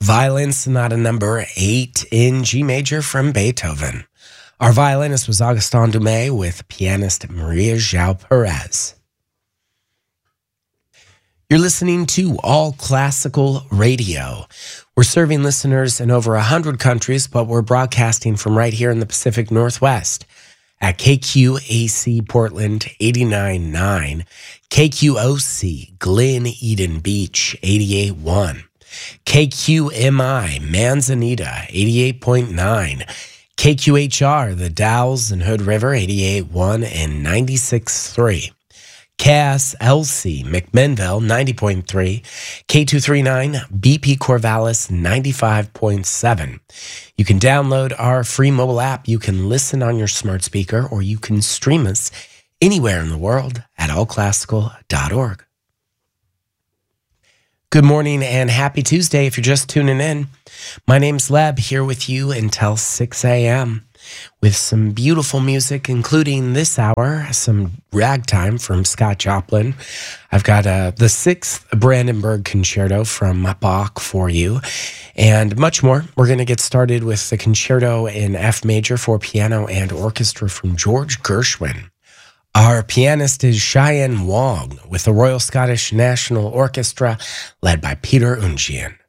Violin Sonata number 8 in G major from Beethoven. Our violinist was Augustin Dumay with pianist Maria João Perez. You're listening to All Classical Radio. We're serving listeners in over 100 countries, but we're broadcasting from right here in the Pacific Northwest at KQAC Portland 89.9, KQOC Glen Eden Beach 88.1, KQMI Manzanita 88.9, KQHR The Dalles and Hood River 88.1 and 96.3. KSLC McMinnville 90.3, K239 BP Corvallis 95.7. You can download our free mobile app. You can listen on your smart speaker, or you can stream us anywhere in the world at allclassical.org. Good morning and happy Tuesday if you're just tuning in. My name's Leb, here with you until 6 a.m. with some beautiful music, including this hour, some ragtime from Scott Joplin. I've got the 6th Brandenburg Concerto from Bach for you, and much more. We're going to get started with the Concerto in F major for piano and orchestra from George Gershwin. Our pianist is Cheyenne Wong with the Royal Scottish National Orchestra, led by Peter Ungian.